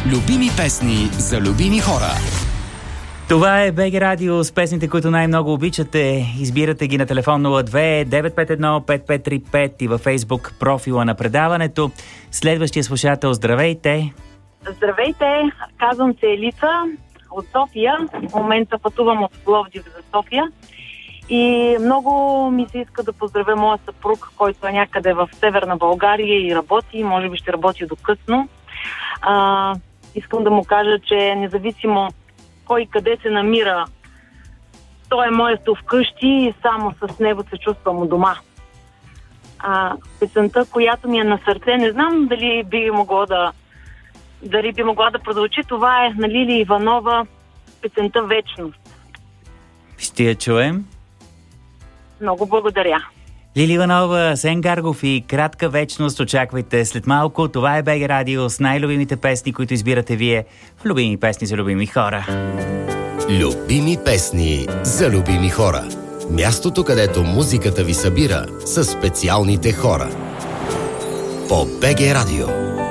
Любими песни за любими хора. Това е БГ Радио с песните, които най-много обичате. Избирате ги на телефон 02-951-5535 и във Фейсбук профила на предаването. Следващия слушател, здравейте! Здравейте! Казвам се Елица от София. В момента пътувам от Пловдив за София. И много ми се иска да поздравя моя съпруг, който е някъде в Северна България и работи. Може би ще работи до късно. Искам да му кажа, че независимо кой къде се намира, той е моето вкъщи и само с него се чувствам у дома. Песента, която ми е на сърце, не знам дали би могла да продължи. Това е на Лили Иванова, песента "Вечност". Ще я чуем. Много благодаря. Лили Иванова, Асен Гаргов и "Кратка вечност" очаквайте след малко. Това е БГ Радио с най-любимите песни, които избирате вие в Любими песни за любими хора. Любими песни за любими хора. Мястото, където музиката ви събира със специалните хора. По БГ Радио.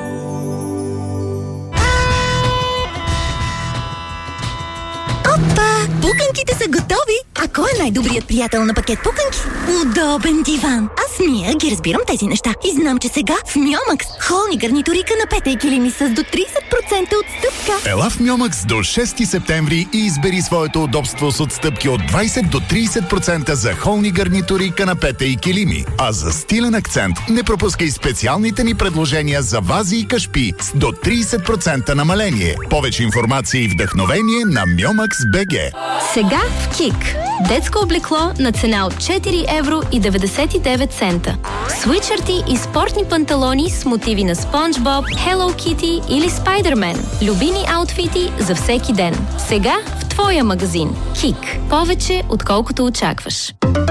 Опа! Пуканките са готови! А кой е най-добрият приятел на пакет пуканки? Удобен диван! Аз Мия ги разбирам тези неща. И знам, че сега в Мьомакс холни гарнитури, канапета и килими с до 30% отстъпка. Ела в Мьомакс до 6 септември и избери своето удобство с отстъпки от 20 до 30% за холни гарнитури, канапета и килими. А за стилен акцент не пропускай специалните ни предложения за вази и кашпи с до 30% намаление. Повече информация и вдъхновение на Мьомакс БГ. Сега в КИК. Детско облекло на цена от 4,99 евро. Свитшърти и спортни панталони с мотиви на Спонж Боб, Hello Kitty или Спайдермен. Любими аутфити за всеки ден. Сега в твоя магазин. КИК. Повече отколкото очакваш.